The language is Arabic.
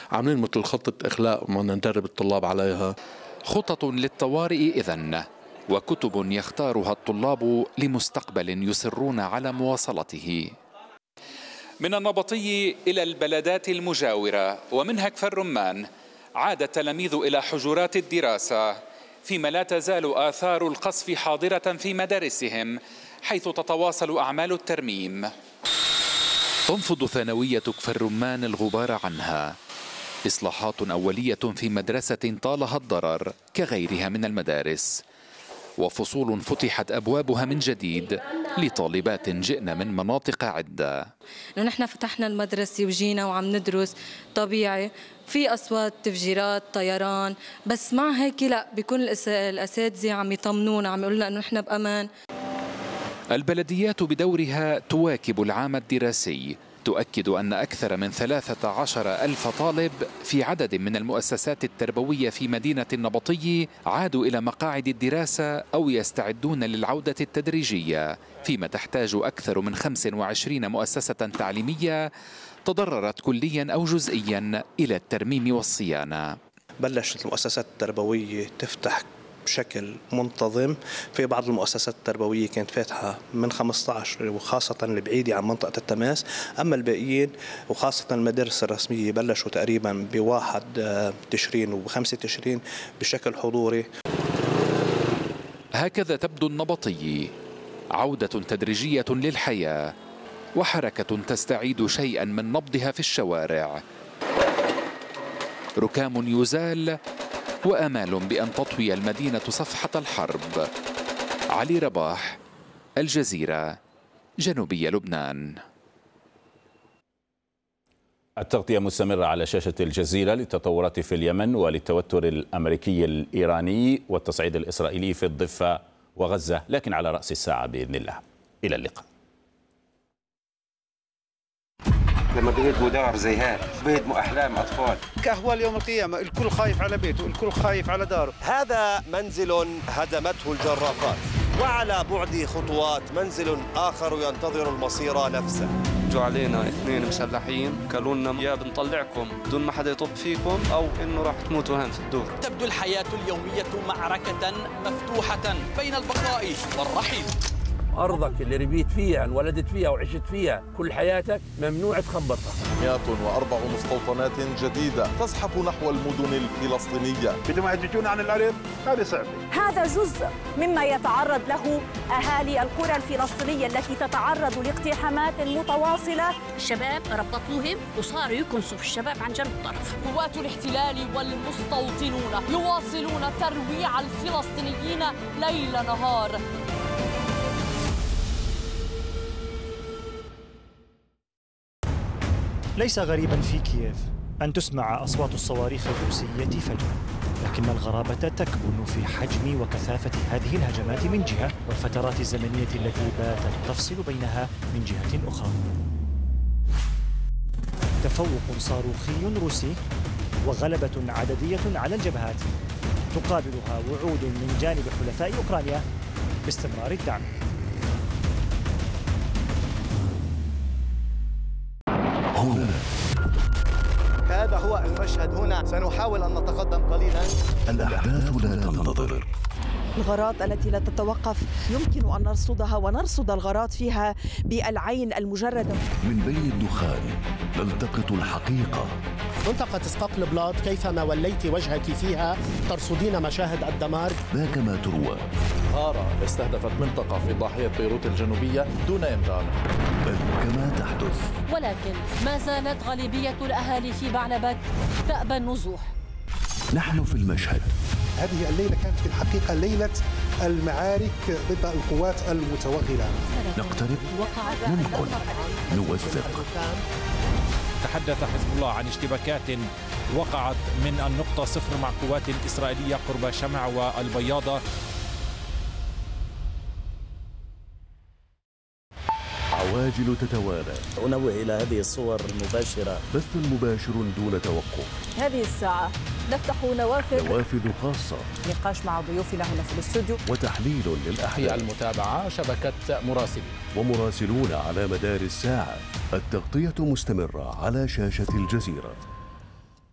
عاملين مثل خطة إخلاء ما ندرب الطلاب عليها. خطط للطوارئ إذن، وكتب يختارها الطلاب لمستقبل يصرون على مواصلته. من النبطي إلى البلدات المجاورة ومنها كفر الرمان، عاد التلاميذ إلى حجرات الدراسة، فيما لا تزال آثار القصف حاضرة في مدارسهم، حيث تتواصل أعمال الترميم. تنفض ثانوية كفر الرمان الغبار عنها، إصلاحات أولية في مدرسة طالها الضرر كغيرها من المدارس، وفصول فتحت أبوابها من جديد لطالبات جئن من مناطق عدة. نحن فتحنا المدرسة وجينا وعم ندرس طبيعي، في أصوات تفجيرات طيران، بس مع هيك لا، بيكون الأساتذة عم يطمنونا، عم يقولوا لنا إنه نحن بأمان. البلديات بدورها تواكب العام الدراسي، تؤكد أن أكثر من 13,000 طالب في عدد من المؤسسات التربوية في مدينة النبطي عادوا إلى مقاعد الدراسة أو يستعدون للعودة التدريجية، فيما تحتاج أكثر من 25 مؤسسة تعليمية تضررت كليا أو جزئيا إلى الترميم والصيانة. بلشت المؤسسات التربوية تفتح بشكل منتظم، في بعض المؤسسات التربوية كانت فاتحة من 15 وخاصة البعيدة عن منطقة التماس، أما الباقيين وخاصة المدارس الرسمية بلشوا تقريبا ب1 تشرين وب5 تشرين بشكل حضوري. هكذا تبدو النبطي، عودة تدريجية للحياة وحركة تستعيد شيئا من نبضها في الشوارع، ركام يزال وآمال بأن تطوي المدينة صفحة الحرب. علي رباح، الجزيرة، جنوبي لبنان. التغطية مستمرة على شاشة الجزيرة للتطورات في اليمن وللتوتر الأمريكي الإيراني والتصعيد الإسرائيلي في الضفة وغزة، لكن على رأس الساعة بإذن الله. إلى اللقاء. لما بيهدموا دار زي هيك بيهدموا أحلام أطفال. كأهوال يوم القيامة، الكل خايف على بيته، الكل خايف على داره. هذا منزل هدمته الجرافات، وعلى بعد خطوات منزل آخر ينتظر المصير نفسه. جو علينا 2 مسلحين قالوا لنا يا بنطلعكم بدون ما حدا يطب فيكم أو إنه راح تموتوا هون في الدور. تبدو الحياة اليومية معركة مفتوحة بين البقاء والرحيل. أرضك اللي ربيت فيها انولدت فيها وعشت فيها كل حياتك ممنوع تخبطها. 104 مستوطنات جديدة تزحف نحو المدن الفلسطينية. بدهم يحججون عن الأرض، هذا صعب. هذا جزء مما يتعرض له أهالي القرى الفلسطينية التي تتعرض لاقتحامات متواصلة. الشباب ربطوهم وصاروا يكنسوا في الشباب عن جنب الطرف. قوات الاحتلال والمستوطنون يواصلون ترويع الفلسطينيين ليل نهار. ليس غريبا في كييف أن تسمع أصوات الصواريخ الروسية فجأة، لكن الغرابة تكمن في حجم وكثافة هذه الهجمات من جهة، والفترات الزمنية التي باتت تفصل بينها من جهة أخرى. تفوق صاروخي روسي وغلبة عددية على الجبهات تقابلها وعود من جانب حلفاء أوكرانيا باستمرار الدعم. هنا هذا هو المشهد. هنا سنحاول أن نتقدم قليلا. الأحداث لا تنتظر. الغارات التي لا تتوقف يمكن أن نرصدها ونرصد الغارات فيها بالعين المجردة. من بين الدخان نلتقط الحقيقة. منطقة اسقاط البلاط كيفما وليت وجهك فيها ترصدين مشاهد الدمار. ذاك ما تروى. غارة استهدفت منطقة في ضاحية بيروت الجنوبية دون إنذار. بل كما تحدث. ولكن ما زالت غالبية الأهالي في بعلبك تأبى النزوح. نحن في المشهد. هذه الليلة كانت في الحقيقة ليلة المعارك ضد القوات المتوغلة. نقترب، ننقل، نوثق. تحدث حزب الله عن اشتباكات وقعت من النقطة 0 مع قوات إسرائيلية قرب شمع والبياضة. عواجل تتوالى. أنوه إلى هذه الصور المباشرة. بث مباشر دون توقف. هذه الساعة نفتح نوافذ خاصة. نقاش مع ضيوفنا هنا في الاستوديو. وتحليل للأحداث. هي المتابعة شبكة مراسلين. ومراسلون على مدار الساعة. التغطية مستمرة على شاشة الجزيرة.